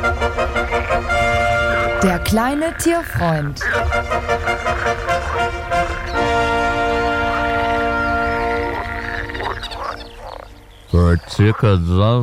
Der kleine Tierfreund. Vor circa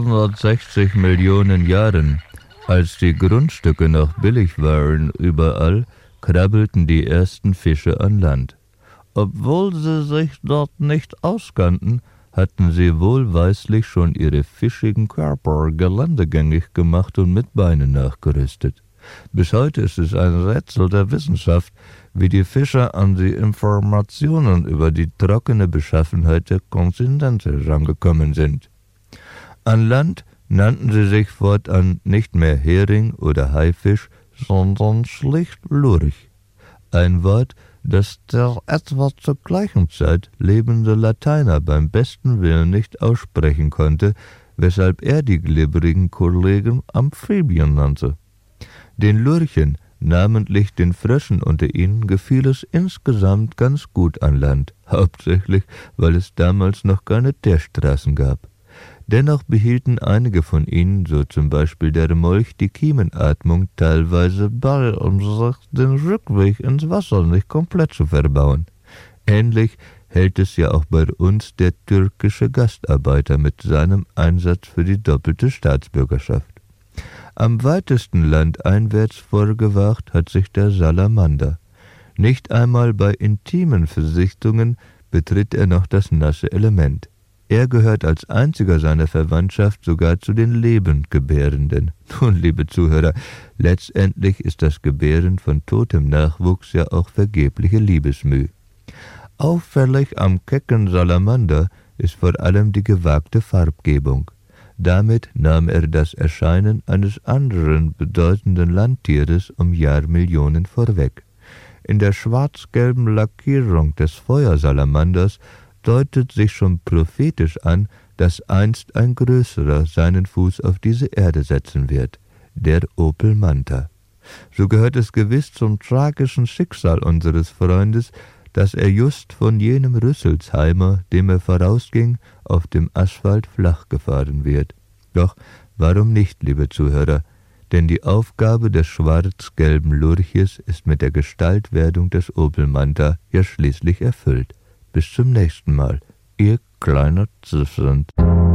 360 Millionen Jahren, als die Grundstücke noch billig waren überall, krabbelten die ersten Fische an Land. Obwohl sie sich dort nicht auskannten, hatten sie wohlweislich schon ihre fischigen Körper geländegängig gemacht und mit Beinen nachgerüstet. Bis heute ist es ein Rätsel der Wissenschaft, wie die Fischer an die Informationen über die trockene Beschaffenheit der Kontinente rangekommen sind. An Land nannten sie sich fortan nicht mehr Hering oder Haifisch, sondern schlicht Lurch. Ein Wort, das der etwa zur gleichen Zeit lebende Lateiner beim besten Willen nicht aussprechen konnte, weshalb er die glibberigen Kollegen Amphibien nannte. Den Lurchen, namentlich den Fröschen unter ihnen, gefiel es insgesamt ganz gut an Land, hauptsächlich, weil es damals noch keine Teerstraßen gab. Dennoch behielten einige von ihnen, so zum Beispiel der Molch, die Kiemenatmung teilweise bei, um sich den Rückweg ins Wasser nicht komplett zu verbauen. Ähnlich hält es ja auch bei uns der türkische Gastarbeiter mit seinem Einsatz für die doppelte Staatsbürgerschaft. Am weitesten landeinwärts vorgewagt hat sich der Salamander. Nicht einmal bei intimen Versichtungen betritt er noch das nasse Element. Er gehört als einziger seiner Verwandtschaft sogar zu den Lebendgebärenden. Nun, liebe Zuhörer, letztendlich ist das Gebären von totem Nachwuchs ja auch vergebliche Liebesmüh. Auffällig am kecken Salamander ist vor allem die gewagte Farbgebung. Damit nahm er das Erscheinen eines anderen bedeutenden Landtieres um Jahrmillionen vorweg. In der schwarz-gelben Lackierung des Feuersalamanders deutet sich schon prophetisch an, dass einst ein größerer seinen Fuß auf diese Erde setzen wird, der Opel Manta. So gehört es gewiss zum tragischen Schicksal unseres Freundes, dass er just von jenem Rüsselsheimer, dem er vorausging, auf dem Asphalt flach gefahren wird. Doch warum nicht, liebe Zuhörer? Denn die Aufgabe des schwarz-gelben Lurches ist mit der Gestaltwerdung des Opel Manta ja schließlich erfüllt. Bis zum nächsten Mal, Ihr kleiner Tierfreund.